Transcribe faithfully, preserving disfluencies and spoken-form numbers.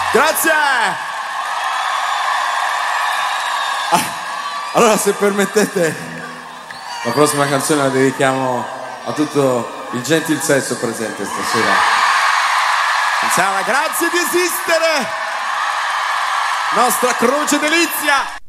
Grazie! Ah, allora, se permettete, la prossima canzone la dedichiamo a tutto il gentil sesso presente stasera. Insomma, grazie di esistere! Nostra croce delizia!